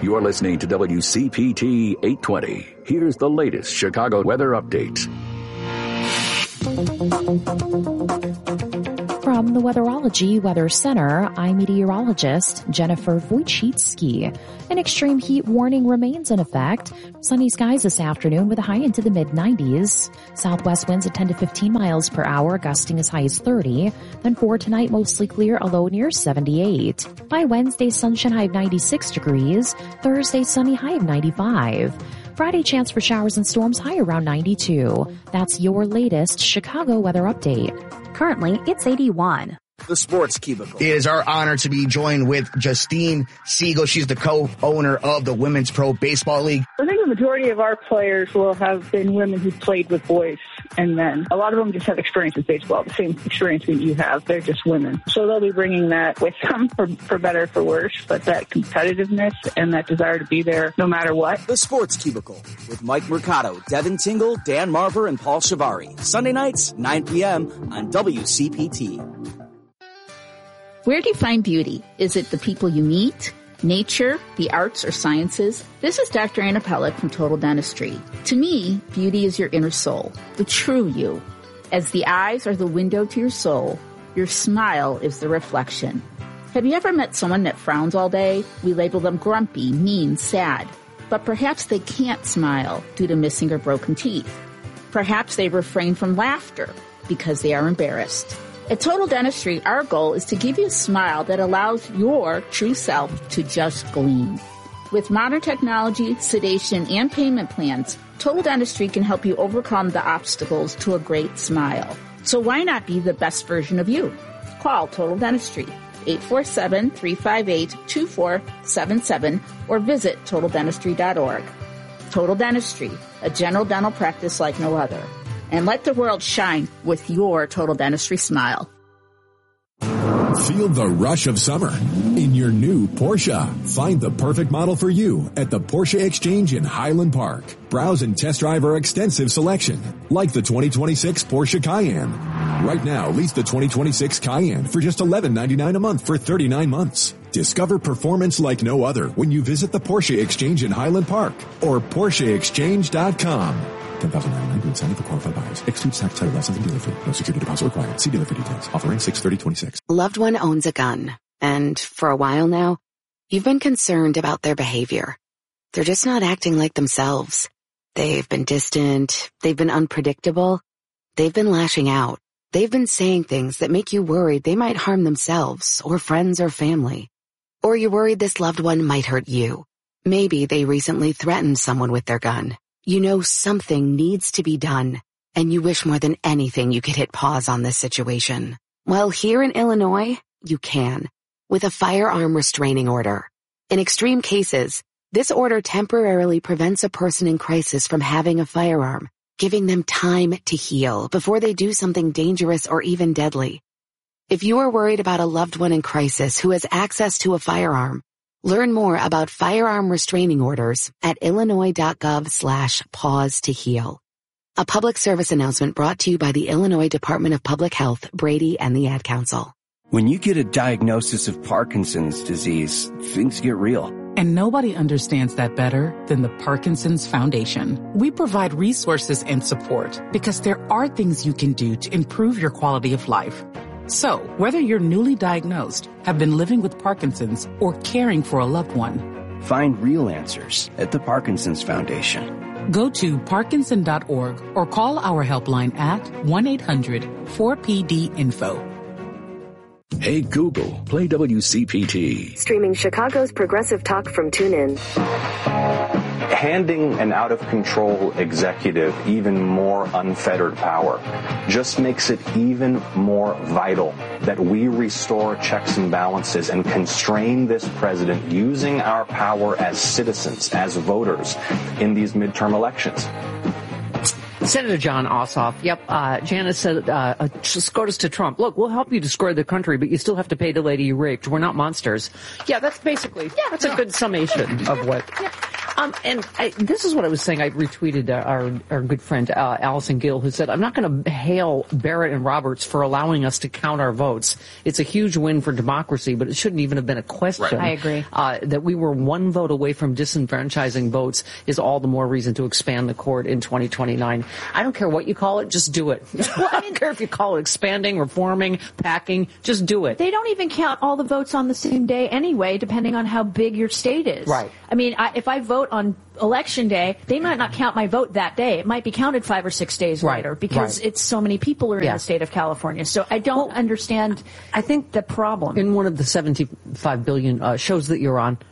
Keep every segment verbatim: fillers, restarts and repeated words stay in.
You're listening to W C P T eight twenty. Here's the latest Chicago weather update. From the Weatherology Weather Center, I'm meteorologist Jennifer Wojcicki. An extreme heat warning remains in effect. Sunny skies this afternoon with a high into the mid nineties. Southwest winds at ten to fifteen miles per hour, gusting as high as thirty. Then for tonight, mostly clear, a low near seventy-eight. By Wednesday, sunshine high of ninety-six degrees. Thursday, sunny high of ninety-five. Friday, chance for showers and storms, high around ninety-two. That's your latest Chicago weather update. Currently, it's eighty-one. The Sports Cubicle. It is our honor to be joined with Justine Siegel. She's the co-owner of the Women's Pro Baseball League. I think the majority of our players will have been women who played with boys and men. A lot of them just have experience with baseball, the same experience that you have. They're just women. So they'll be bringing that with them for, for better or for worse, but that competitiveness and that desire to be there no matter what. The Sports Cubicle with Mike Mercado, Devin Tingle, Dan Marver, and Paul Shivari. Sunday nights, nine p.m. on W C P T. Where do you find beauty? Is it the people you meet, nature, the arts, or sciences? This is Doctor Anna Pellick from Total Dentistry. To me, beauty is your inner soul, the true you. As the eyes are the window to your soul, your smile is the reflection. Have you ever met someone that frowns all day? We label them grumpy, mean, sad. But perhaps they can't smile due to missing or broken teeth. Perhaps they refrain from laughter because they are embarrassed. At Total Dentistry, our goal is to give you a smile that allows your true self to just gleam. With modern technology, sedation, and payment plans, Total Dentistry can help you overcome the obstacles to a great smile. So why not be the best version of you? Call Total Dentistry, eight four seven, three five eight, two four seven seven, or visit total dentistry dot org. Total Dentistry, a general dental practice like no other. And let the world shine with your Total Dentistry smile. Feel the rush of summer in your new Porsche. Find the perfect model for you at the Porsche Exchange in Highland Park. Browse and test drive our extensive selection, like the twenty twenty-six Porsche Cayenne. Right now, lease the twenty twenty-six Cayenne for just eleven ninety-nine a month for thirty-nine months. Discover performance like no other when you visit the Porsche Exchange in Highland Park or Porsche Exchange dot com. ten thousand ninety-nine dollars signing for qualified buyers. Excludes tax title license and dealer fee. No security deposit required. See dealer for details. Offering six thirty twenty-six. Loved one owns a gun. And for a while now, you've been concerned about their behavior. They're just not acting like themselves. They've been distant. They've been unpredictable. They've been lashing out. They've been saying things that make you worried they might harm themselves or friends or family. Or you're worried this loved one might hurt you. Maybe they recently threatened someone with their gun. You know something needs to be done, and you wish more than anything you could hit pause on this situation. Well, here in Illinois, you can, with a firearm restraining order. In extreme cases, this order temporarily prevents a person in crisis from having a firearm, giving them time to heal before they do something dangerous or even deadly. If you are worried about a loved one in crisis who has access to a firearm, learn more about firearm restraining orders at illinois.gov slash pause to heal. A public service announcement brought to you by the Illinois Department of Public Health, Brady, and the Ad Council. When you get a diagnosis of Parkinson's disease, things get real. And nobody understands that better than the Parkinson's Foundation. We provide resources and support because there are things you can do to improve your quality of life. So, whether you're newly diagnosed, have been living with Parkinson's, or caring for a loved one, find real answers at the Parkinson's Foundation. Go to parkinson dot org or call our helpline at one eight hundred four P D info. Hey Google, play W C P T. Streaming Chicago's progressive talk from TuneIn. Handing an out-of-control executive even more unfettered power just makes it even more vital that we restore checks and balances and constrain this president using our power as citizens, as voters, in these midterm elections. Senator John Ossoff, yep, uh, Janice said, uh, SCOTUS to Trump. Look, we'll help you destroy the country, but you still have to pay the lady you raped. We're not monsters. Yeah, that's basically, yeah, that's yeah. a good summation of what... Yeah. Um, and I, this is what I was saying. I retweeted uh, our, our good friend uh, Allison Gill, who said, I'm not going to hail Barrett and Roberts for allowing us to count our votes. It's a huge win for democracy, but it shouldn't even have been a question. Right. I agree. Uh, that we were one vote away from disenfranchising votes is all the more reason to expand the court in twenty twenty-nine. I don't care what you call it, just do it. Well, I don't care if you call it expanding, reforming, packing, just do it. They don't even count all the votes on the same day anyway, depending on how big your state is. Right. I mean, I, if I vote on election day, they might not count my vote that day. It might be counted five or six days Right. later because Right. it's so many people are in Yeah. the state of California. So I don't well, understand I think the problem. In one of the seventy-five billion uh, shows that you're on,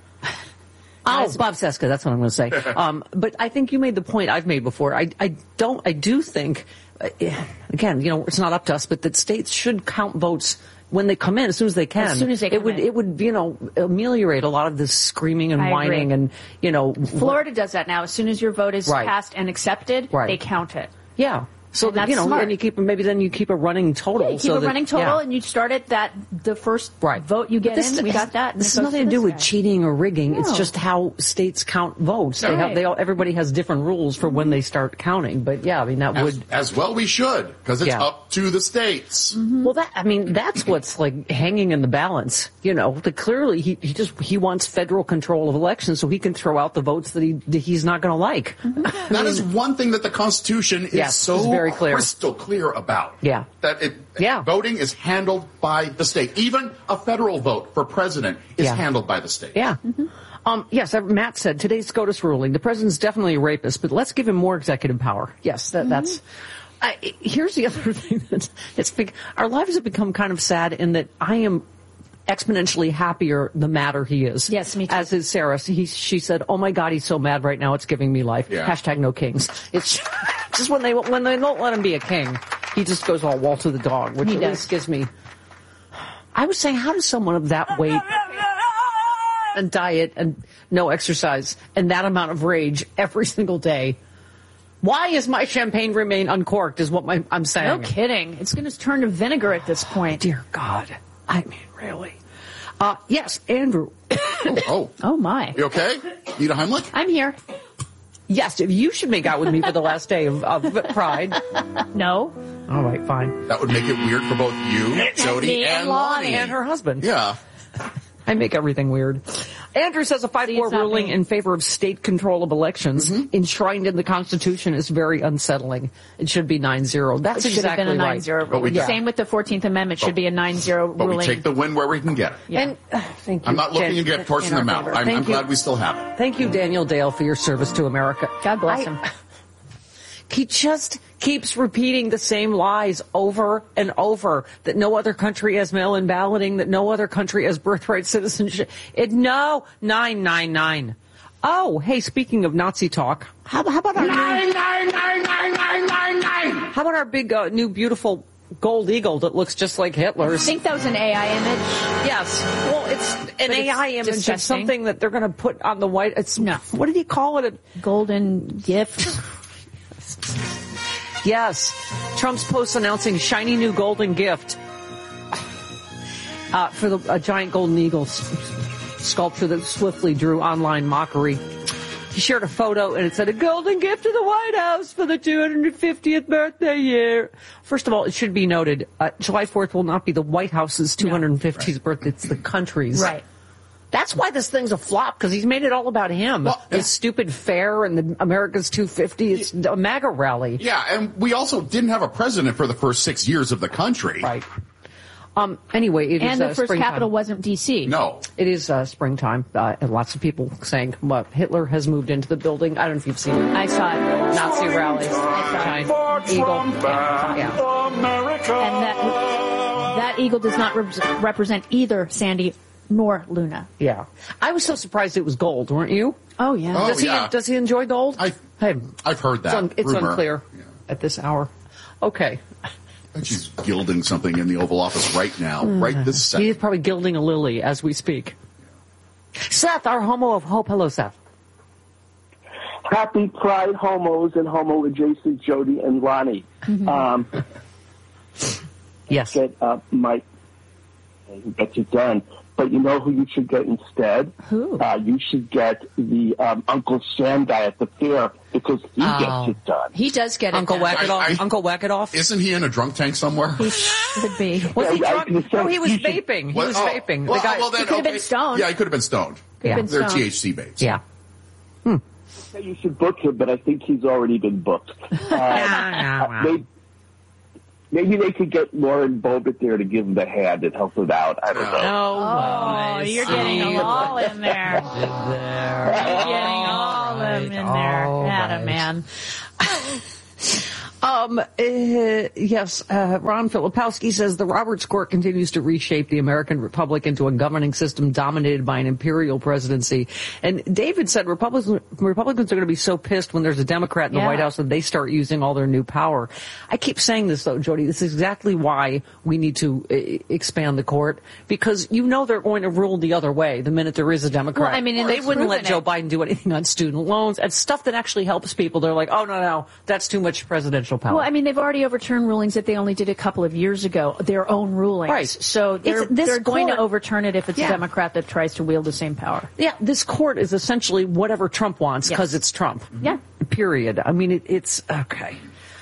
Oh, Bob Cesca, that's what I'm going to say. Um, but I think you made the point I've made before. I, I don't, I do think, uh, again, you know, it's not up to us, but that states should count votes when they come in, as soon as they can. As soon as they come it would, in. It would, you know, ameliorate a lot of this screaming and I whining agree. and, you know. Florida does that now. As soon as your vote is Right. passed and accepted, Right. they count it. Yeah. So And that, that's you know, smart. and you keep maybe then you keep a running total. Yeah, you keep so a that, running total, yeah. and you start at that the first Right. vote you get This in. We has- got that. And This it has goes nothing to do this with guy. cheating or rigging. It's No. just how states count votes. They Right. have, they all, everybody has different rules for when they start counting. But yeah, I mean that As, would as well we should, because it's Yeah. up to the states. Mm-hmm. Well, that I mean that's what's like hanging in the balance. You know, the, clearly he, he just he wants federal control of elections so he can throw out the votes that he that he's not going to like. That is one thing that the Constitution is Yes, so it's very clear. crystal clear about. Yeah. That it, Yeah. voting is handled by the state. Even a federal vote for president is Yeah. handled by the state. Yeah. Um, yes, uh, Matt said today's SCOTUS ruling. The president's definitely a rapist, but let's give him more executive power. Yes, that, that's. I, here's the other thing that's it's big. Our lives have become kind of sad in that I am exponentially happier the madder he is. Yes, me too. As is Sarah. He, she said, "Oh my God, he's so mad right now. It's giving me life." Yeah. Hashtag no kings. It's just when they when they don't let him be a king, he just goes all wall to the dog, which He at does. least gives me. I was saying, how does someone of that weight and diet and no exercise and that amount of rage every single day? Why is my champagne remain uncorked is what my, I'm saying. No kidding. It's going to turn to vinegar at this point. Dear God. I mean, really. Uh, yes, Andrew. Oh. Oh, my. You okay? Need a Heimlich? I'm here. Yes, you should make out with me for the last day of, of Pride. No. All right, fine. That would make it weird for both you, Jody, me and and Lonnie. Lonnie. And her husband. Yeah. I make everything weird. Andrew says a five four it's not ruling me. in favor of state control of elections enshrined in the Constitution is very unsettling. It should be nine zero. That's It should exactly have been a right. nine zero But we ruling. don't. Same with the fourteenth Amendment. Should be a nine zero But ruling. we take the win where we can get it. Yeah. And uh, thank you. I'm not looking Dan- to get portion in them our out. favor. I'm, Thank I'm you. glad we still have it. Thank you, Daniel Dale, for your service to America. God bless I- him. He just keeps repeating the same lies over and over, that no other country has mail-in balloting, that no other country has birthright citizenship. It, no, nine nine nine. Oh, hey, speaking of Nazi talk, how, how about our Nine, new, nine, nine, nine, nine, nine, nine. how about our big, uh, new, beautiful gold eagle that looks just like I Hitler's? think that was an A I image. Yes. Well, it's an But A I it's image of disgusting. something that they're going to put on the white. It's No. What did he call it? A, Golden gift. Yes. Trump's post announcing shiny new golden gift uh, for the a giant golden eagle s- sculpture that swiftly drew online mockery. He shared a photo and it said, "A golden gift to the White House for the two hundred fiftieth birthday year." First of all, it should be noted, uh, July fourth will not be the White House's two hundred fiftieth birthday. It's the country's. Right. That's why this thing's a flop, because he's made it all about him. Well, This yeah. stupid fair and the America's two fifty. It's a MAGA rally. Yeah, and we also didn't have a president for the first six years of the country. Right. Um. Anyway, it is And the uh, first springtime. capital wasn't D C. No. It is uh, springtime, uh, and lots of people saying, well, Hitler has moved into the building. I don't know if you've seen it. I saw it. Nazi rallies. Giant eagle. Yeah. yeah. And that, that eagle does not rep- represent either Sandy nor Luna. Yeah. I was so surprised it was gold, weren't you? Oh, yeah. Oh, does he yeah. Does he enjoy gold? I, hey, I've heard it's, that. un- it's rumor. unclear Yeah. at this hour. Okay. And she's gilding something in the Oval Office right now, right this He second. is probably gilding a lily as we speak. Seth, our homo of hope. Hello, Seth. Happy Pride, homos and homo adjacent Jody and Lonnie. Um, Yes. Get up, Mike, and get it done. But you know who you should get instead? Who? Uh, you should get the um, Uncle Sam guy at the fair because he Oh. gets it done. He does get Uncle it done. Whack it off. Uncle Whack it off. Isn't he in a drunk tank somewhere? He should be. Was he Yeah, I was drunk? gonna say, No, he was you should- vaping. He What? was Oh, vaping. Well, the guy, well, then, He could have okay. been stoned. Yeah, he could have been stoned. Could have been They're stoned. T H C babes. yeah. You should book him, but I think he's already been booked. Uh, maybe, maybe they could get Lauren Bobbitt there to give him the hand and help him out. I don't know. Oh, you're getting them all in there. You're getting all of them in there. Atta man. Um, uh, yes, uh, Ron Filipowski says the Roberts Court continues to reshape the American Republic into a governing system dominated by an imperial presidency. And David said Republicans, Republicans are going to be so pissed when there's a Democrat in the Yeah. White House that they start using all their new power. I keep saying this, though, Jody. This is exactly why we need to uh, expand the court, because you know they're going to rule the other way the minute there is a Democrat. Well, I mean, and they they've wouldn't let proven Joe it. Biden do anything on student loans and stuff that actually helps people. They're like, oh, no, no, that's too much presidential power. Well, I mean, they've already overturned rulings that they only did a couple of years ago, their own rulings. Right. So they're, It's- this they're going court- to overturn it if it's Yeah. a Democrat that tries to wield the same power. Yeah, this court is essentially whatever Trump wants because Yes. it's Trump. Yeah. Period. I mean, it, it's okay.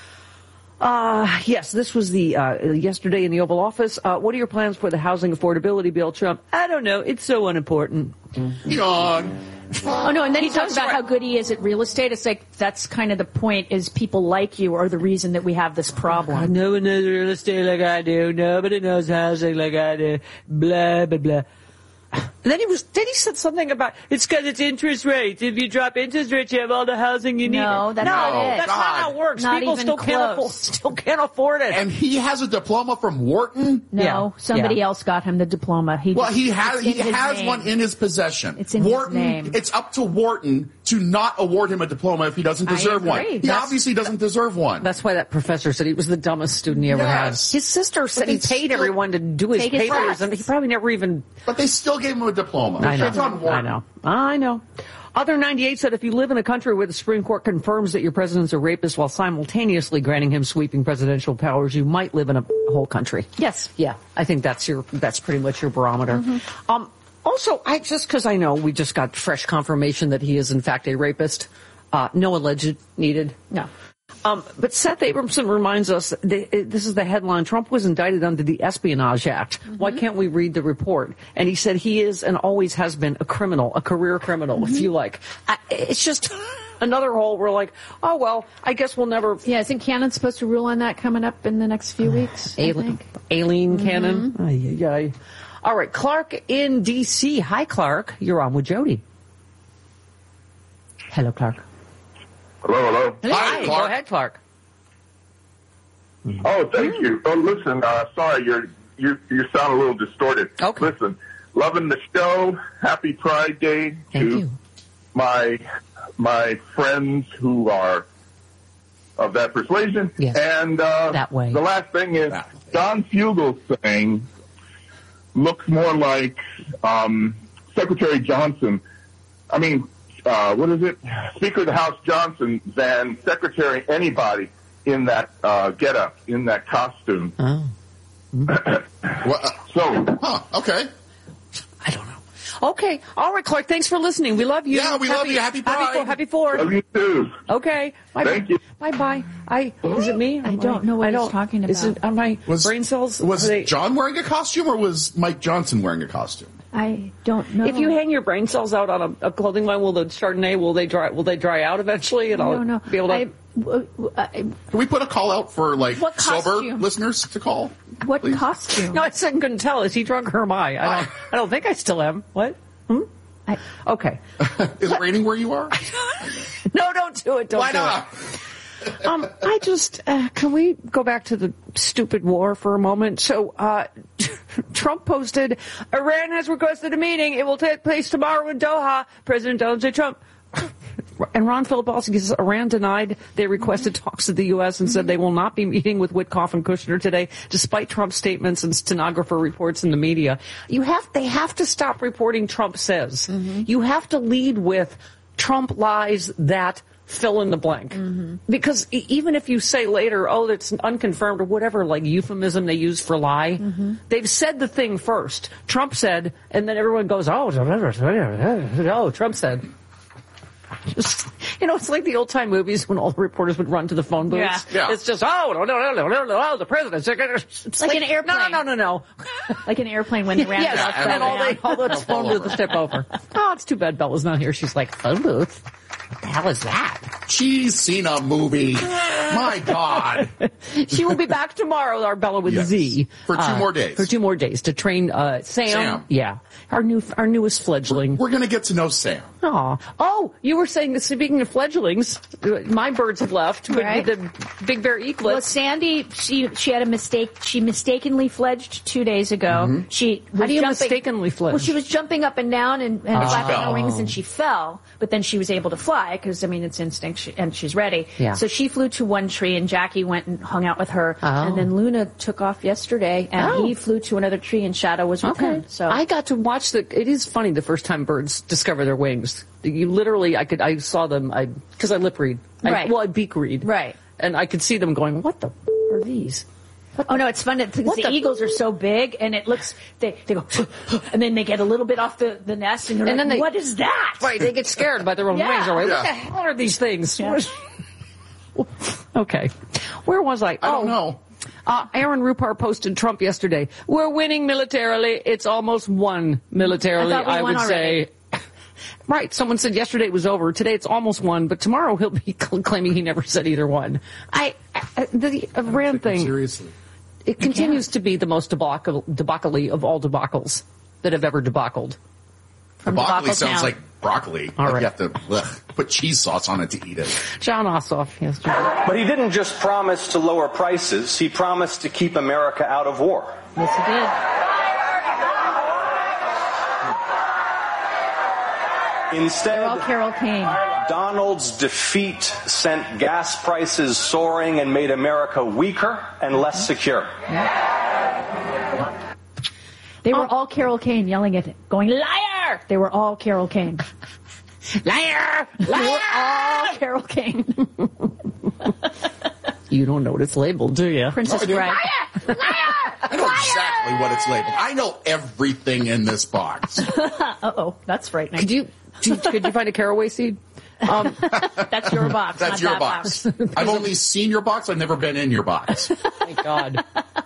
Uh, yes, this was the, uh, yesterday in the Oval Office. Uh, what are your plans for the housing affordability bill, Trump? I don't know. It's so unimportant. John. Oh no, and then he, He talks does about right. how good he is at real estate. It's like, that's kind of the point, is people like you are the reason that we have this problem. No one knows real estate like I do. Nobody knows housing like I do. Blah, blah, blah. And then he was, then he said something about, it's because it's interest rates. If you drop interest rates, you have all the housing you need. No, that's no, not it. that's not how it works. Not People even still can't, afford, close. still can't afford it. And he has a diploma from Wharton? No, Yeah. somebody Yeah. else got him the diploma. He Well, just- he has it's in he his has name. one in his possession. It's in his Wharton, name. It's up to Wharton to not award him a diploma if he doesn't I deserve one. agree. He That's- obviously doesn't deserve one. That's why that professor said he was the dumbest student he ever Yes. had. His sister said But he they paid still- everyone to do his Take his papers, tests. and he probably never even. But they still gave him a diploma. I know. It's on Wharton. I know. I know. Other ninety-eight said if you live in a country where the Supreme Court confirms that your president's a rapist while simultaneously granting him sweeping presidential powers, you might live in a whole country. Yes. Yeah, I think that's your that's pretty much your barometer. Mm-hmm. Um, also, I just because I know we just got fresh confirmation that he is in fact a rapist. Uh, no alleged needed. No. Um, but Seth Abramson reminds us, that, uh, this is the headline, Trump was indicted under the Espionage Act. Mm-hmm. Why can't we read the report? And he said he is and always has been a criminal, a career criminal, Mm-hmm. if you like. I, it's just another hole where like, oh, well, I guess we'll never... Yeah, isn't Cannon supposed to rule on that coming up in the next few weeks? I Aileen, think? Aileen Mm-hmm. Cannon. Ay, ay, ay. All right, Clark in D C. Hi, Clark. You're on with Jody. Hello, Clark. Hello, hello. Hi, go ahead, Clark. Oh, thank you. Oh, listen, uh, sorry, you're, you you sound a little distorted. Okay. Listen, loving the show. Happy Pride Day Thank to you. my my friends who are of that persuasion. Yes. And uh, That way. the last thing is Don Fugel's thing looks more like um, Secretary Johnson. I mean, uh, what is it? Speaker of the House Johnson than Secretary anybody in that uh, getup, in that costume. Oh. So, huh, okay. I don't know. Okay. All right, Clark. Thanks for listening. We love you. Yeah, we love you. Happy Pride. Happy, happy Fourth. love you too. Okay. Bye. Thank you. Bye bye. I is it me? I don't know what I he's don't, talking Is about. it are my Was- brain cells? Was are they- John wearing a costume or was Mike Johnson wearing a costume? I don't know. If you hang your brain cells out on a, a clothing line, will the Chardonnay will they dry will they dry out eventually? And I I'll don't know. be able to. I, w- w- I- Can we put a call out for like What sober costume? listeners to call? what costume? No, I said couldn't tell. Is he drunk or am I? I don't. I don't think I still am. What? Hmm? I- Okay. Is it raining where you are? No, don't do it. Don't Why do not? it. Um, I just uh, can we go back to the stupid war for a moment? So, uh, Trump posted, Iran has requested a meeting. It will take place tomorrow in Doha. President Donald J. Trump. And Ron Filipowski says Iran denied they requested talks to the U S and said they will not be meeting with Witkoff and Kushner today, despite Trump's statements and stenographer reports in the media. You have, they have to stop reporting Trump says. You have to lead with Trump lies that fill in the blank. Mm-hmm. Because e- even if you say later, oh, it's unconfirmed or whatever, like euphemism they use for lie, mm-hmm. they've said the thing first. Trump said, and then everyone goes, oh, oh, Trump said. Just, you know, it's like the old-time movies when all the reporters would run to the phone booths. Yeah. Yeah. It's just, oh, no, no, no, no, no, no, the president. It's like, like an airplane. No, no, no, no, no. Like an airplane when they ran yes, off. and all, they, all those phone booths step over. Oh, it's too bad Bella's not here. She's like, phone booth? What the hell is that? She's seen a movie. My God. She will be back tomorrow, our Bella with yes. Z. For two uh, more days. For two more days to train uh, Sam. Sam. Yeah. Our new, our newest fledgling. We're, we're going to get to know Sam. Aw. Oh, you were saying, speaking of fledglings, my birds have left. Right. The Big Bear Eaglets. Well, Sandy, she she had a mistake. She mistakenly fledged two days ago. Mm-hmm. She was How do you jumping, mistakenly fledge? Well, she was jumping up and down and, and Oh. flapping her wings, and she fell. But then she was able to fly because, I mean, it's instinct, she, and she's ready. Yeah. So she flew to one tree, and Jackie went and hung out with her. Oh. And then Luna took off yesterday, and Oh. he flew to another tree, and Shadow was with Okay. him. So I got to watch the. It is funny the first time birds discover their wings. You literally, I could, I saw them. I because I lip read. I, Right. Well, I beak read. Right. And I could see them going, "What the f- are these?" Oh no, it's fun because What the, the- eagles are so big, and it looks they they go, and then they get a little bit off the, the nest, and they're And like, then they- "What is that?" Right. They get scared by their own Yeah. wings. Or, What Yeah. the hell are these things? Yeah. Okay. Where was I? I don't oh. know. Uh, Aaron Rupar posted Trump yesterday. We're winning militarily. It's almost won militarily, I thought we I won would already. say. Right. Someone said yesterday it was over. Today it's almost won, but tomorrow he'll be cl- claiming he never said either one. I, I the Iran thing, Seriously. it continues to be the most debacle, debacle of all debacles that have ever debacled. From Broccoli Debacle sounds Town. like broccoli. All like right. You have to ugh, put cheese sauce on it to eat it. John Ossoff yesterday. But he didn't just promise to lower prices, he promised to keep America out of war. Yes, he did. Instead, They're all Carol Kane. Donald's defeat sent gas prices soaring and made America weaker and less secure. They were all Carol Kane yelling at it, going, "Liar!" They were all Carol Kane. Liar! They were Liar! all Carol Kane. You don't know what it's labeled, do you? Princess I do. Bride. I know exactly what it's labeled. I know everything in this box. Uh-oh, that's frightening. Could you, could, could you find a caraway seed? Um, That's your box, That's not your that box. I've only seen your box. I've never been in your box. Thank God.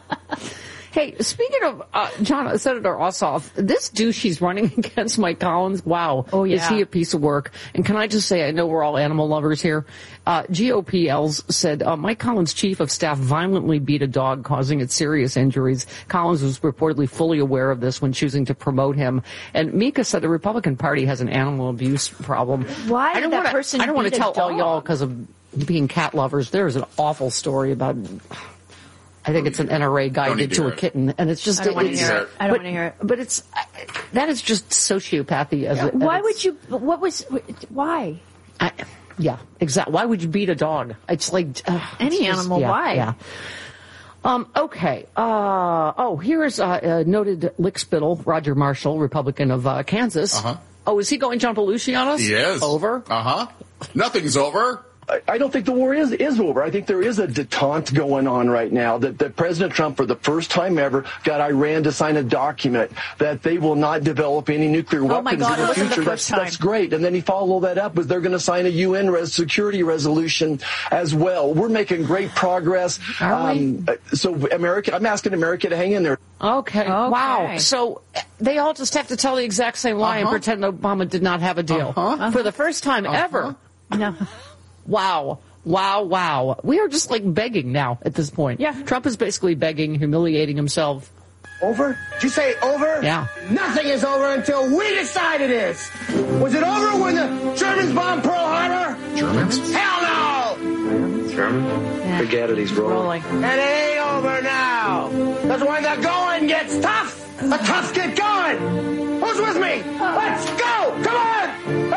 Hey, speaking of uh, John, Senator Ossoff, this douche he's running against, Mike Collins, wow. Oh, yeah. Is he a piece of work? And can I just say, I know we're all animal lovers here. Uh, G O P Ls said uh, Mike Collins' chief of staff violently beat a dog, causing it serious injuries. Collins was reportedly fully aware of this when choosing to promote him. And Mika said the Republican Party has an animal abuse problem. Why I did don't that wanna, person I don't want beat to a tell all dog? y'all because of being cat lovers. There is an awful story about... I think it's an N R A guy Don't did need to to hear a it. kitten, and it's just I don't want to it's, hear it. I don't but, want to hear it. But it's that is just sociopathy. As it, Why as would you? What was? Why? I, yeah, exactly. Why would you beat a dog? It's like uh, Any it's just- animal, yeah, why? Yeah. Um, okay. Uh, oh, here is uh, uh, noted lickspittle Roger Marshall, Republican of uh, Kansas. Uh-huh. Oh, is he going John Belushi on us? He is. Over. Uh huh. Nothing's over. I, I don't think the war is is over. I think there is a detente going on right now that, that President Trump, for the first time ever, got Iran to sign a document that they will not develop any nuclear Oh, my weapons God, in it the wasn't the future. first that's, that's great. And then he followed that up with they're going to sign a U N res- security resolution as well. We're making great progress. Are we? Um, so America, I'm asking America to hang in there. Okay. Wow. So they all just have to tell the exact same lie and Uh-huh. pretend Obama did not have a deal Uh-huh. for the first time ever. No. Wow. Wow, wow. We are just like begging now at this point. Yeah. Trump is basically begging, humiliating himself. Over? Did you say over? Yeah. Nothing is over until we decide it is. Was it over when the Germans bombed Pearl Harbor? Germans? Hell no! Yeah. Forget it, he's rolling. And it ain't over now. Because when the going gets tough, the tough get going. Who's with me? Let's go! Come on!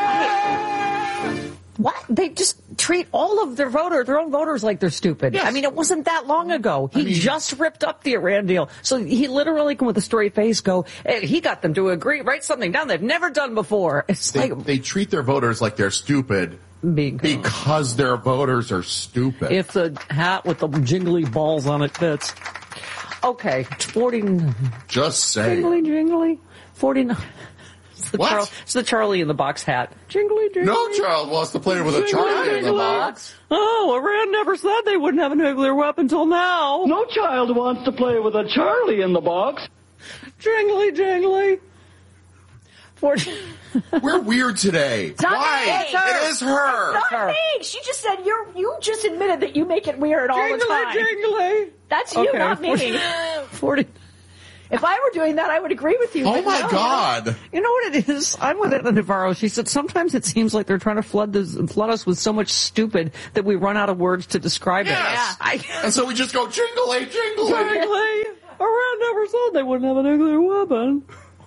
Ah! What? They just treat all of their voters, their own voters, like they're stupid. Yes. I mean, it wasn't that long ago. He I mean- just ripped up the Iran deal. So he literally can, with a straight face, go, hey, he got them to agree, write something down they've never done before. It's They, like, they treat their voters like they're stupid Because, because their voters are stupid. If the hat with the jingly balls on it fits. Okay, forty. Just say. Jingly, jingly. forty-nine. It's the, what? Char- it's the Charlie in the Box hat. Jingly, jingly. No child wants to play with a Charlie jingly, in the box. Oh, Iran never said they wouldn't have a nuclear weapon until now. No child wants to play with a Charlie in the box. Jingly, jingly. forty. We're weird today. It's not Why? me. It's her. It is her. It's not me. She just said you're. You just admitted that you make it weird all Jingly, the time. Jingly. That's you, okay. not me. forty. If I were doing that, I would agree with you. Oh my no. God! You know what it is? I'm with Edna Navarro. She said sometimes it seems like they're trying to flood this, flood us with so much stupid that we run out of words to describe yes. it. Yeah. I, and so we just go jingly, jingly, jingly. Iran never said they wouldn't have a nuclear weapon.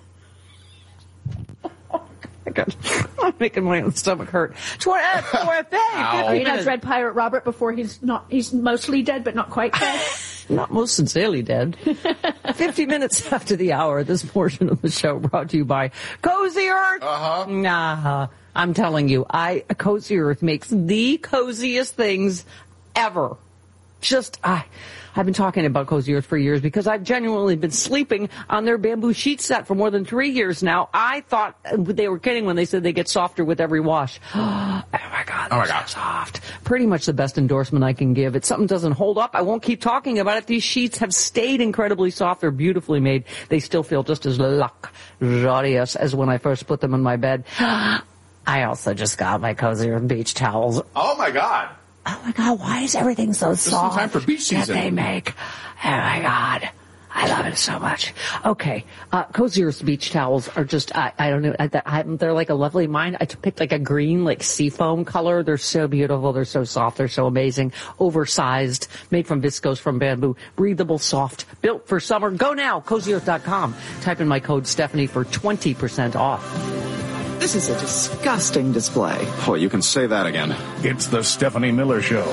I got, I'm making my own stomach hurt. He does Red Pirate Robert before he's not. He's mostly dead, but not quite dead. Not most sincerely dead. Fifty minutes after the hour, this portion of the show brought to you by Cozy Earth. Uh-huh. Nah, I'm telling you, I Cozy Earth makes the coziest things ever. Just, I, I've been talking about Cozy Earth for years because I've genuinely been sleeping on their bamboo sheet set for more than three years now. I thought they were kidding when they said they get softer with every wash. Oh my God, oh my so God, soft. Pretty much the best endorsement I can give. If something doesn't hold up, I won't keep talking about it. These sheets have stayed incredibly soft. They're beautifully made. They still feel just as luxurious as when I first put them in my bed. I also just got my Cozy Earth beach towels. Oh my God. Oh my God, why is everything so Just soft in time for beach season. that they make? Oh my God, I love it so much. Okay, uh, Cozy Earth's beach towels are just, I, I don't know, I, I, they're like a lovely mine. I picked like a green, like seafoam color. They're so beautiful. They're so soft. They're so amazing. Oversized, made from viscose from bamboo. Breathable, soft, built for summer. Go now, cozy earth dot com. Type in my code Stephanie for twenty percent off. This is a disgusting display. Boy, you can say that again. It's the Stephanie Miller Show.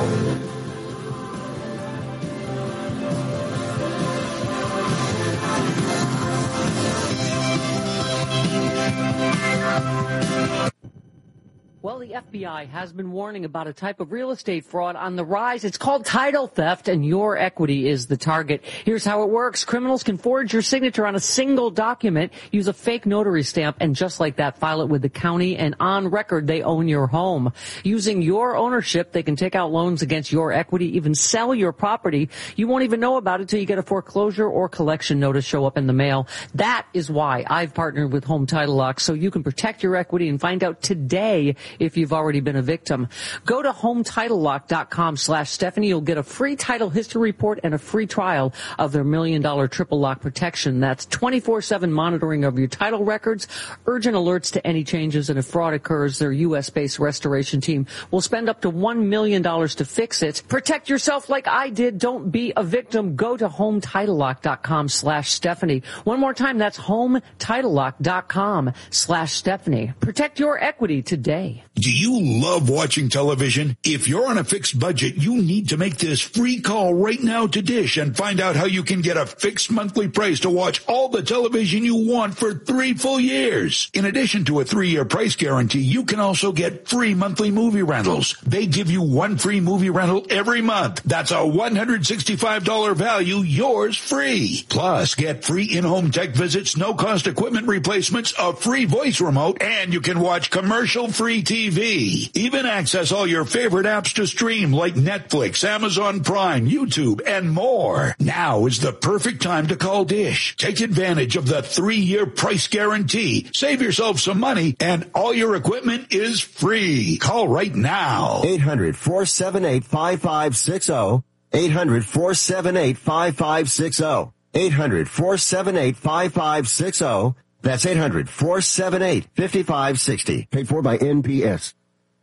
Well, the F B I has been warning about a type of real estate fraud on the rise. It's called title theft, and your equity is the target. Here's how it works. Criminals can forge your signature on a single document, use a fake notary stamp, and just like that, file it with the county, and on record, they own your home. Using your ownership, they can take out loans against your equity, even sell your property. You won't even know about it till you get a foreclosure or collection notice show up in the mail. That is why I've partnered with Home Title Lock, so you can protect your equity and find out today if you've already been a victim. Go to home title lock dot com slash Stephanie. You'll get a free title history report and a free trial of their million dollar triple lock protection. That's twenty-four seven monitoring of your title records, urgent alerts to any changes, and if fraud occurs, their U S based restoration team will spend up to one million dollars to fix it. Protect yourself like I did. Don't be a victim. Go to home title lock dot com slash Stephanie. One more time, that's home title lock dot com slash Stephanie. Protect your equity today. Do you love watching television? If you're on a fixed budget, you need to make this free call right now to Dish and find out how you can get a fixed monthly price to watch all the television you want for three full years. In addition to a three-year price guarantee, you can also get free monthly movie rentals. They give you one free movie rental every month. That's a one hundred sixty-five dollars value, yours free. Plus, get free in-home tech visits, no-cost equipment replacements, a free voice remote, and you can watch commercial-free T V. Even access all your favorite apps to stream like Netflix, Amazon Prime, YouTube, and more. Now is the perfect time to call Dish. Take advantage of the three-year price guarantee. Save yourself some money, and all your equipment is free. Call right now. eight hundred, four seven eight, five five six zero. eight hundred, four seven eight, five five six zero. eight hundred, four seven eight, five five six zero. That's eight hundred, four seven eight, five five six zero. Paid for by N P S.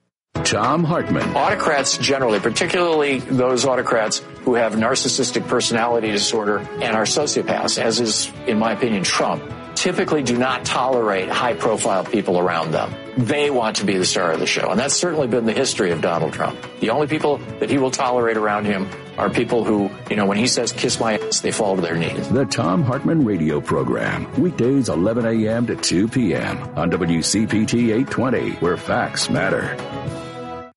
Thom Hartmann. Autocrats generally, particularly those autocrats who have narcissistic personality disorder and are sociopaths, as is, in my opinion, Trump, typically do not tolerate high-profile people around them. They want to be the star of the show, and that's certainly been the history of Donald Trump. The only people that he will tolerate around him are people who, you know, when he says, kiss my ass, they fall to their knees. The Thom Hartmann Radio Program, weekdays eleven a.m. to two p.m. on W C P T eight twenty, where facts matter.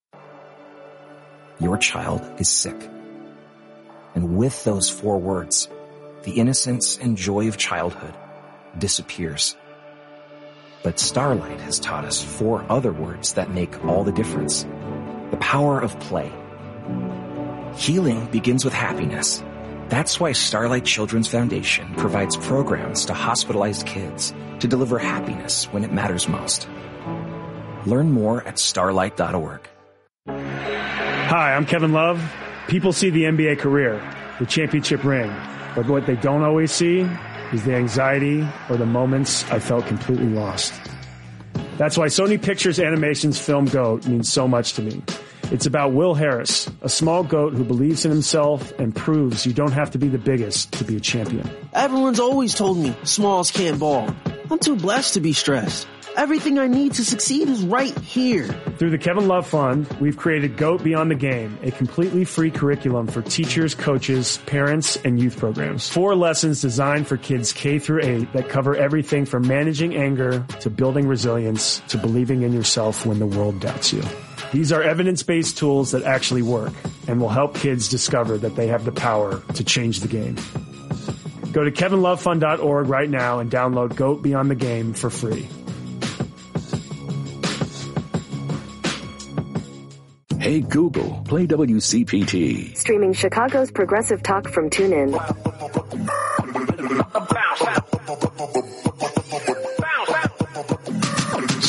your child is sick. And with those four words, the innocence and joy of childhood disappears. But Starlight has taught us four other words that make all the difference. The power of play. Healing begins with happiness. That's why Starlight Children's Foundation provides programs to hospitalized kids to deliver happiness when it matters most. Learn more at starlight dot org. Hi, I'm Kevin Love. People see the N B A career, the championship ring, but what they don't always see is the anxiety or the moments I felt completely lost. That's why Sony Pictures Animation's film GOAT means so much to me. It's about Will Harris, a small goat who believes in himself and proves you don't have to be the biggest to be a champion. Everyone's always told me smalls can't ball. I'm too blessed to be stressed. Everything I need to succeed is right here. Through the Kevin Love Fund, we've created GOAT Beyond the Game, a completely free curriculum for teachers, coaches, parents, and youth programs. Four lessons designed for kids K through eight that cover everything from managing anger to building resilience to believing in yourself when the world doubts you. These are evidence-based tools that actually work and will help kids discover that they have the power to change the game. Go to kevin love fund dot org right now and download GOAT Beyond the Game for free. Hey Google, play W C P T. Streaming Chicago's progressive talk from TuneIn.